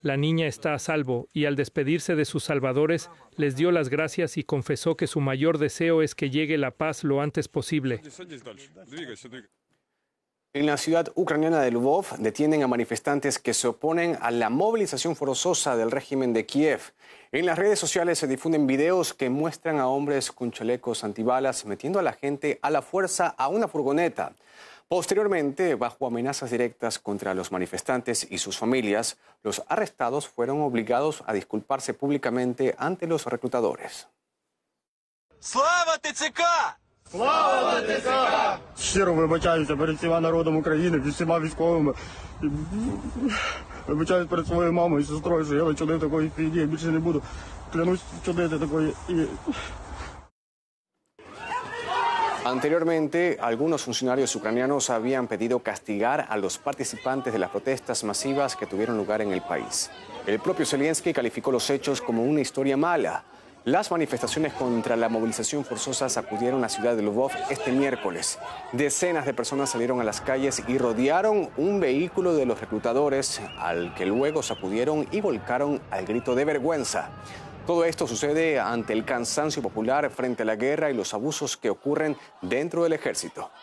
La niña está a salvo y al despedirse de sus salvadores les dio las gracias y confesó que su mayor deseo es que llegue la paz lo antes posible. En la ciudad ucraniana de Lvov detienen a manifestantes que se oponen a la movilización forzosa del régimen de Kiev. En las redes sociales se difunden videos que muestran a hombres con chalecos antibalas metiendo a la gente a la fuerza a una furgoneta. Posteriormente, bajo amenazas directas contra los manifestantes y sus familias, los arrestados fueron obligados a disculparse públicamente ante los reclutadores. ¡Слава ТЦК! Слава ТЦК! Щиро вибачаюся перед всіма народом України, перед всіма військовими. Вибачаюсь перед своєю мамою і сестрою, що я вчинив такої фігні, я більше не буду. Клянусь вчинити такої. Anteriormente, algunos funcionarios ucranianos habían pedido castigar a los participantes de las protestas masivas que tuvieron lugar en el país. El propio Zelensky calificó los hechos como una historia mala. Las manifestaciones contra la movilización forzosa sacudieron la ciudad de Lvov este miércoles. Decenas de personas salieron a las calles y rodearon un vehículo de los reclutadores, al que luego sacudieron y volcaron al grito de vergüenza. Todo esto sucede ante el cansancio popular frente a la guerra y los abusos que ocurren dentro del ejército.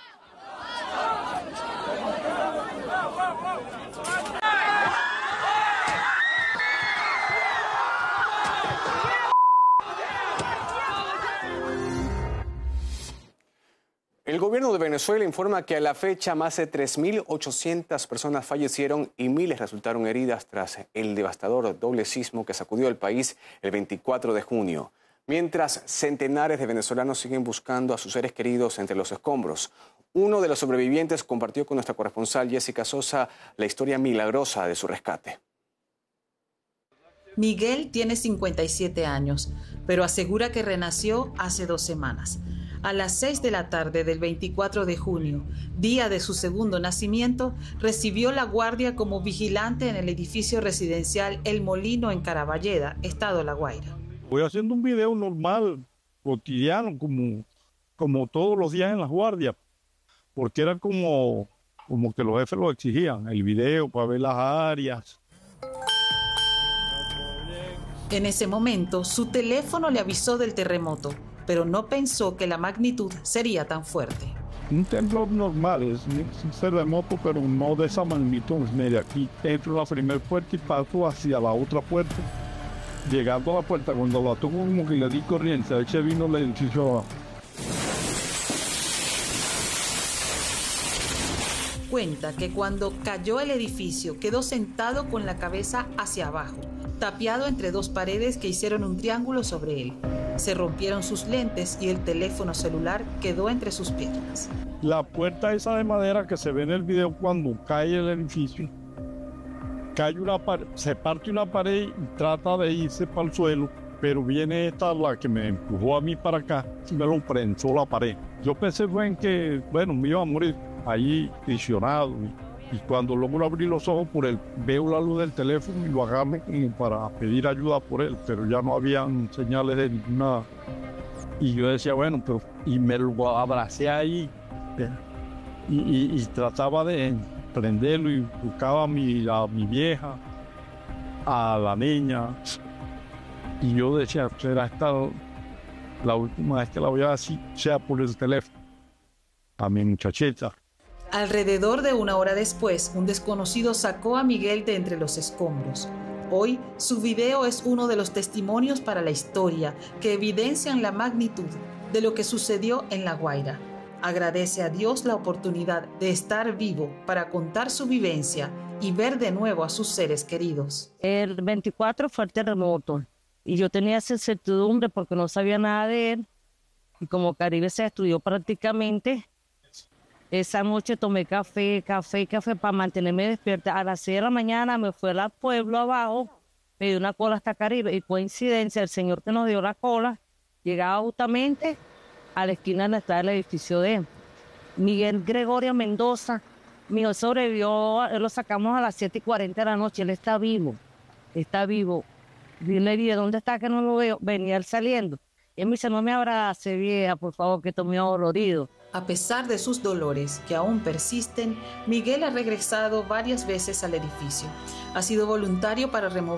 El gobierno de Venezuela informa que a la fecha más de 3.800 personas fallecieron y miles resultaron heridas tras el devastador doble sismo que sacudió el país el 24 de junio. Mientras centenares de venezolanos siguen buscando a sus seres queridos entre los escombros. Uno de los sobrevivientes compartió con nuestra corresponsal Jessica Sosa la historia milagrosa de su rescate. Miguel tiene 57 años, pero asegura que renació hace 2 semanas. A las 6 de la tarde del 24 de junio, día de su segundo nacimiento, recibió la guardia como vigilante en el edificio residencial El Molino en Caraballeda, estado La Guaira. Voy haciendo un video normal, cotidiano, como todos los días en las guardias, porque era como que los jefes lo exigían, el video para ver las áreas. En ese momento, su teléfono le avisó del terremoto, pero no pensó que la magnitud sería tan fuerte. Un temblor normal, es un terremoto, pero no de esa magnitud. De aquí entro a la primera puerta y paso hacia la otra puerta. Llegando a la puerta, cuando la toco como que le di corriente, ahí se vino el edificio abajo. Cuenta que cuando cayó el edificio quedó sentado con la cabeza hacia abajo, tapiado entre 2 paredes que hicieron un triángulo sobre él. Se rompieron sus lentes y el teléfono celular quedó entre sus piernas. La puerta esa de madera que se ve en el video cuando cae el edificio, se parte una pared y trata de irse para el suelo, pero viene esta, la que me empujó a mí para acá, y me lo prensó la pared. Yo pensé en que, me iba a morir ahí lesionado. Y cuando logro abrir los ojos veo la luz del teléfono y lo agarro como para pedir ayuda por él, pero ya no habían señales de ninguna. Y yo decía, y me lo abracé ahí y trataba de prenderlo y buscaba a mi vieja, a la niña. Y yo decía, será esta la última vez que la voy a decir, sea por el teléfono, a mi muchachita. Alrededor de 1 hora después, un desconocido sacó a Miguel de entre los escombros. Hoy, su video es uno de los testimonios para la historia que evidencian la magnitud de lo que sucedió en La Guaira. Agradece a Dios la oportunidad de estar vivo para contar su vivencia y ver de nuevo a sus seres queridos. El 24 fue el terremoto y yo tenía esa incertidumbre porque no sabía nada de él. Y como Caribe se estudió prácticamente, esa noche tomé café para mantenerme despierta. A las 6 de la mañana me fui al pueblo abajo, me dio una cola hasta Caribe y coincidencia, el señor que nos dio la cola llegaba justamente a la esquina donde está el edificio de él. Miguel Gregorio Mendoza, mi hijo sobrevivió, lo sacamos a las 7:40 de la noche, él está vivo. Y le dije, ¿dónde está que no lo veo? Venía él saliendo. Y él me dice, no me abrace, vieja, por favor, que estoy muy dolorido. A pesar de sus dolores, que aún persisten, Miguel ha regresado varias veces al edificio. Ha sido voluntario para remover